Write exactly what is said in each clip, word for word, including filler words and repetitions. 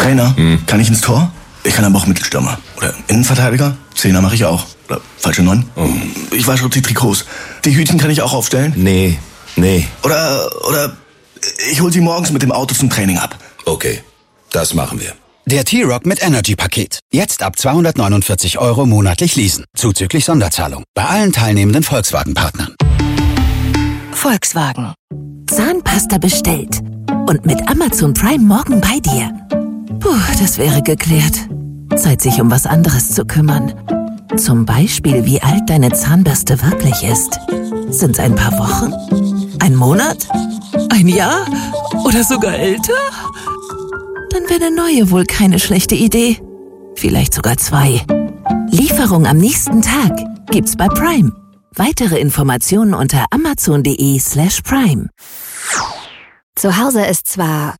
Trainer? Hm. Kann ich ins Tor? Ich kann aber auch Mittelstürmer. Oder Innenverteidiger? Zehner mache ich auch. Oder falsche Neun? Oh. Ich wasche auch die Trikots. Die Hütchen kann ich auch aufstellen? Nee, nee. Oder, oder ich hol sie morgens mit dem Auto zum Training ab. Okay, das machen wir. Der T-Roc mit Energy-Paket. Jetzt ab zweihundertneunundvierzig Euro monatlich leasen. Zuzüglich Sonderzahlung. Bei allen teilnehmenden Volkswagen-Partnern. Volkswagen. Zahnpasta bestellt. Und mit Amazon Prime morgen bei dir. Puh, das wäre geklärt. Zeit, sich um was anderes zu kümmern. Zum Beispiel, wie alt deine Zahnbürste wirklich ist. Sind's ein paar Wochen? Ein Monat? Ein Jahr? Oder sogar älter? Dann wäre eine neue wohl keine schlechte Idee. Vielleicht sogar zwei. Lieferung am nächsten Tag gibt's bei Prime. Weitere Informationen unter amazon.de slash prime. Zu Hause ist zwar...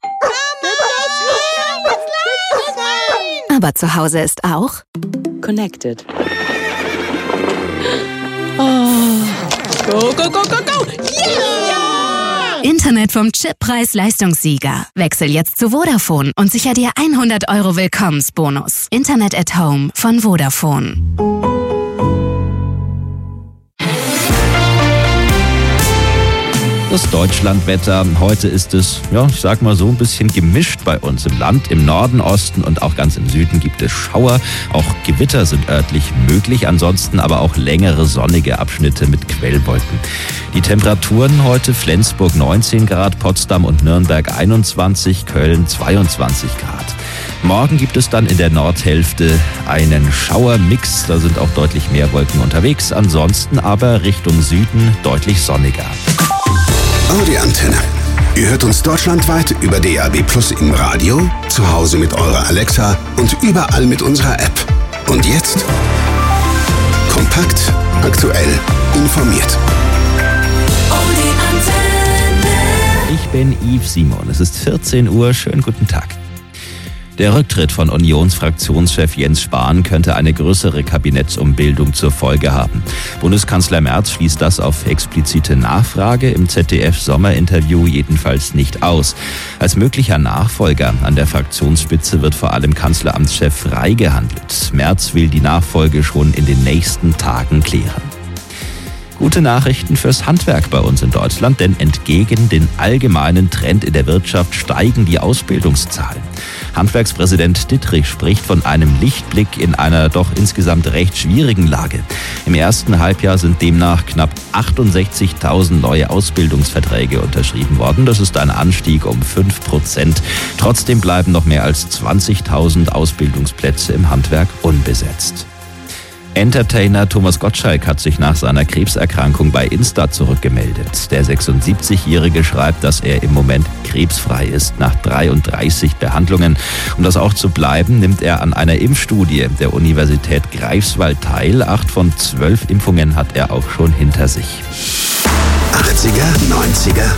Aber zu Hause ist auch... Connected. Oh. Go, go, go, go, go! Yeah! Internet vom Chip Preis-Leistungssieger. Wechsel jetzt zu Vodafone und sicher dir hundert Euro Willkommensbonus. Internet at Home von Vodafone. Das Deutschlandwetter. Heute ist es, ja, ich sag mal so ein bisschen gemischt bei uns im Land. Im Norden, Osten und auch ganz im Süden gibt es Schauer. Auch Gewitter sind örtlich möglich. Ansonsten aber auch längere sonnige Abschnitte mit Quellwolken. Die Temperaturen heute: Flensburg neunzehn Grad, Potsdam und Nürnberg einundzwanzig, Köln zweiundzwanzig Grad. Morgen gibt es dann in der Nordhälfte einen Schauermix. Da sind auch deutlich mehr Wolken unterwegs. Ansonsten aber Richtung Süden deutlich sonniger. Audi Antenne. Ihr hört uns deutschlandweit über D A B Plus im Radio, zu Hause mit eurer Alexa und überall mit unserer App. Und jetzt kompakt, aktuell, informiert. Audi Antenne. Ich bin Yves Simon. Es ist vierzehn Uhr. Schönen guten Tag. Der Rücktritt von Unionsfraktionschef Jens Spahn könnte eine größere Kabinettsumbildung zur Folge haben. Bundeskanzler Merz schließt das auf explizite Nachfrage im Z D F-Sommerinterview jedenfalls nicht aus. Als möglicher Nachfolger an der Fraktionsspitze wird vor allem Kanzleramtschef Frey gehandelt. Merz will die Nachfolge schon in den nächsten Tagen klären. Gute Nachrichten fürs Handwerk bei uns in Deutschland, denn entgegen dem allgemeinen Trend in der Wirtschaft steigen die Ausbildungszahlen. Handwerkspräsident Dittrich spricht von einem Lichtblick in einer doch insgesamt recht schwierigen Lage. Im ersten Halbjahr sind demnach knapp achtundsechzigtausend neue Ausbildungsverträge unterschrieben worden. Das ist ein Anstieg um fünf Prozent. Trotzdem bleiben noch mehr als zwanzigtausend Ausbildungsplätze im Handwerk unbesetzt. Entertainer Thomas Gottschalk hat sich nach seiner Krebserkrankung bei Insta zurückgemeldet. Der sechsundsiebzigjährige schreibt, dass er im Moment krebsfrei ist nach dreiunddreißig Behandlungen. Um das auch zu bleiben, nimmt er an einer Impfstudie der Universität Greifswald teil. Acht von zwölf Impfungen hat er auch schon hinter sich. achtziger, neunziger